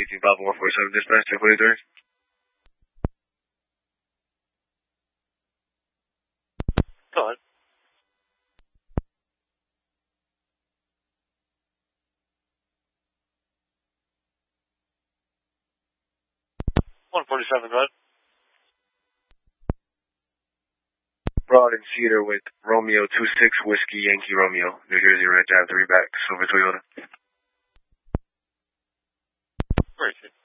18 Papa 147 dispatch, 1043. Go ahead. $147, go ahead. Broad and Cedar with Romeo 26 Whiskey Yankee Romeo, New Jersey Red Jab 3 back, Silver Toyota. Where is it?